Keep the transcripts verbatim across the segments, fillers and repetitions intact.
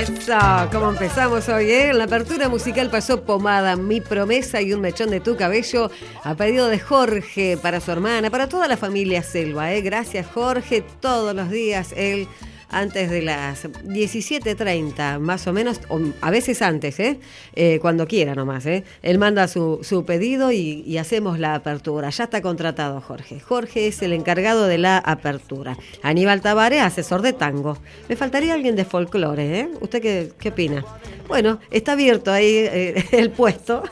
Eso, ¿cómo empezamos hoy, eh? En la apertura musical pasó Pomada, Mi Promesa y Un Mechón de Tu Cabello, a pedido de Jorge, para su hermana, para toda la familia Selva, eh. Gracias, Jorge, todos los días él, antes de las diecisiete treinta, más o menos, o a veces antes, ¿eh? Eh, cuando quiera nomás, ¿eh? Él manda su, su pedido y, y hacemos la apertura. Ya está contratado Jorge. Jorge es el encargado de la apertura. Aníbal Tabaré, asesor de tango. Me faltaría alguien de folclore, ¿eh? ¿Usted qué, qué opina? Bueno, está abierto ahí eh, el puesto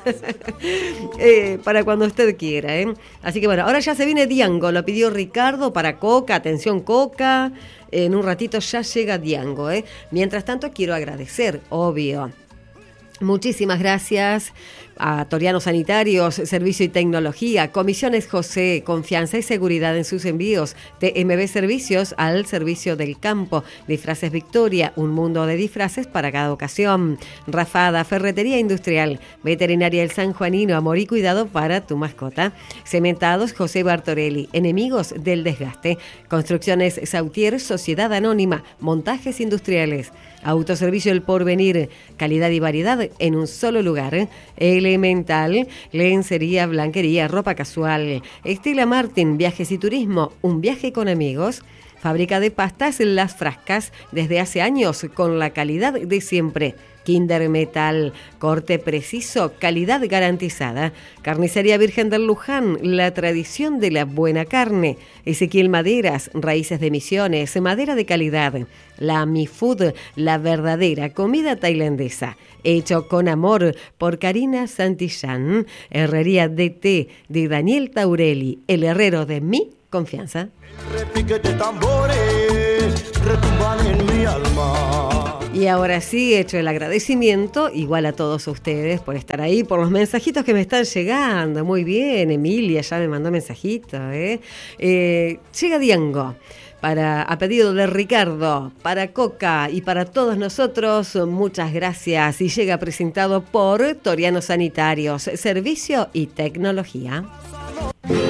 eh, para cuando usted quiera, ¿eh? Así que bueno, ahora ya se viene Diango, lo pidió Ricardo para Coca. Atención, Coca. En un ratito ya llega Diango, ¿eh? Mientras tanto, quiero agradecer, obvio. Muchísimas gracias a Toriano Sanitarios, Servicio y Tecnología, Comisiones José, confianza y seguridad en sus envíos, T M B Servicios al servicio del campo, Disfraces Victoria, un mundo de disfraces para cada ocasión, Rafada, Ferretería Industrial, Veterinaria El San Juanino, amor y cuidado para tu mascota, Cementados José Bartorelli, enemigos del desgaste, Construcciones Sautier, Sociedad Anónima, Montajes Industriales, Autoservicio El Porvenir, calidad y variedad en un solo lugar, Elemental, lencería, blanquería, ropa casual, Estela Martin, viajes y turismo, un viaje con amigos, fábrica de pastas Las Frascas, desde hace años con la calidad de siempre. Kinder Metal, corte preciso, calidad garantizada. Carnicería Virgen del Luján, la tradición de la buena carne. Ezequiel Maderas, raíces de Misiones, madera de calidad. La Mi Food, la verdadera comida tailandesa. Hecho con amor por Karina Santillán. Herrería D T de Daniel Taurelli, el herrero de mi confianza. El repique de tambores retumban en mi alma. Y ahora sí, hecho el agradecimiento, igual a todos ustedes por estar ahí, por los mensajitos que me están llegando. Muy bien, Emilia ya me mandó mensajito, ¿eh? Eh, llega Diango, para, a pedido de Ricardo, para Coca y para todos nosotros, muchas gracias. Y llega presentado por Toriano Sanitarios, Servicio y Tecnología.